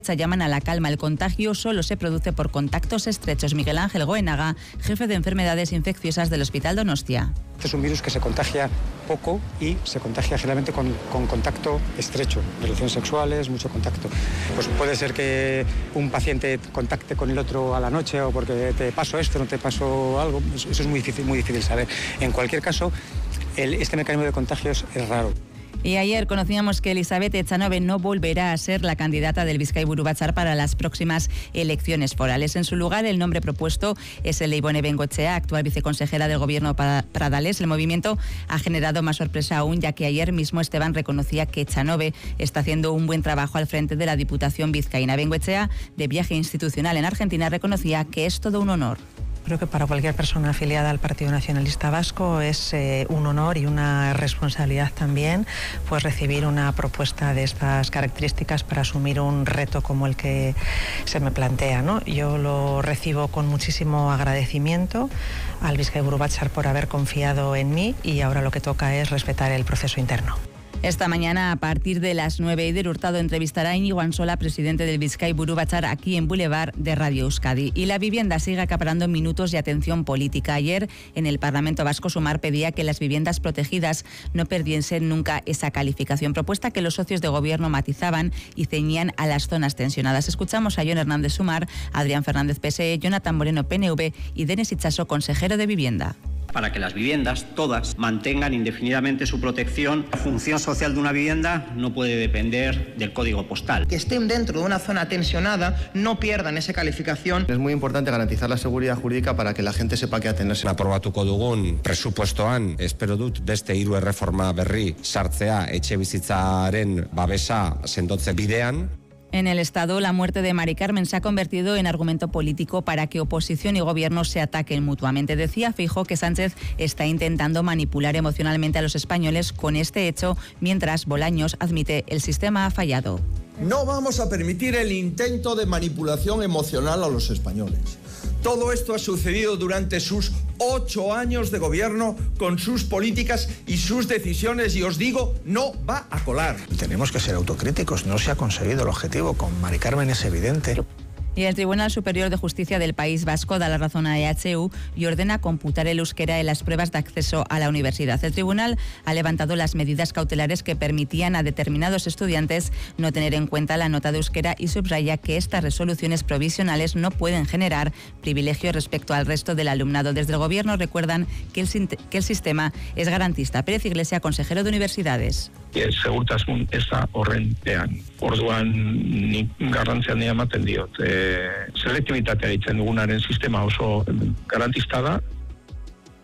llaman a la calma. El contagio solo se produce por contactos estrechos. Miguel Ángel Goenaga, jefe de enfermedades infecciosas del Hospital Donostia. Es un virus que se contagia poco y se contagia generalmente con contacto estrecho, relaciones sexuales, mucho contacto. Pues puede ser que un paciente contacte con el otro a la noche o porque te pasó esto, no te pasó algo. Eso es muy difícil saber. En cualquier caso, este mecanismo de contagios es raro. Y ayer conocíamos que Elizabeth Echanove no volverá a ser la candidata del Bizkaiburu Batzar para las próximas elecciones forales. En su lugar, el nombre propuesto es el de Ibone Bengoechea, actual viceconsejera del gobierno pradalés. El movimiento ha generado más sorpresa aún, ya que ayer mismo Esteban reconocía que Echanove está haciendo un buen trabajo al frente de la Diputación vizcaína. Bengoechea, de viaje institucional en Argentina, reconocía que es todo un honor. Creo que para cualquier persona afiliada al Partido Nacionalista Vasco es un honor y una responsabilidad también, pues recibir una propuesta de estas características para asumir un reto como el que se me plantea, ¿no? Yo lo recibo con muchísimo agradecimiento al Bizkaiburu Batzar por haber confiado en mí y ahora lo que toca es respetar el proceso interno. Esta mañana, a partir de las 9, Eider Hurtado entrevistará a Íñigo Ansola, presidente del Bizkaiburu Batzar, aquí en Boulevard de Radio Euskadi. Y la vivienda sigue acaparando minutos y atención política. Ayer, en el Parlamento Vasco, Sumar pedía que las viviendas protegidas no perdiesen nunca esa calificación, propuesta que los socios de gobierno matizaban y ceñían a las zonas tensionadas. Escuchamos a Jon Hernández Sumar, Adrián Fernández PSE, Jonathan Moreno PNV y Denis Itxaso, consejero de Vivienda. Para que las viviendas, todas, mantengan indefinidamente su protección. La función social de una vivienda no puede depender del código postal. Que estén dentro de una zona tensionada, no pierdan esa calificación. Es muy importante garantizar la seguridad jurídica para que la gente sepa qué atenerse. Aprobatuko dugun presupuestoan, espero dut beste 3 erreforma berri sartzea etxebizitzaren babesa sendotze bidean. En el Estado, la muerte de Mari Carmen se ha convertido en argumento político para que oposición y gobierno se ataquen mutuamente. Decía Feijóo que Sánchez está intentando manipular emocionalmente a los españoles con este hecho, mientras Bolaños admite el sistema ha fallado. No vamos a permitir el intento de manipulación emocional a los españoles. Todo esto ha sucedido durante sus 8 años de gobierno con sus políticas y sus decisiones y os digo, no va a colar. Tenemos que ser autocríticos, no se ha conseguido el objetivo, con Mari Carmen es evidente. Y el Tribunal Superior de Justicia del País Vasco da la razón a EHU y ordena computar el euskera en las pruebas de acceso a la universidad. El tribunal ha levantado las medidas cautelares que permitían a determinados estudiantes no tener en cuenta la nota de euskera y subraya que estas resoluciones provisionales no pueden generar privilegio respecto al resto del alumnado. Desde el Gobierno recuerdan que el sistema es garantista. Pérez Iglesia, consejero de Universidades. Segurtasun eza horrenpean. Orduan nik garrantzia ematen diot. Selektibitatea ditzen dugunaren sistema oso garantista da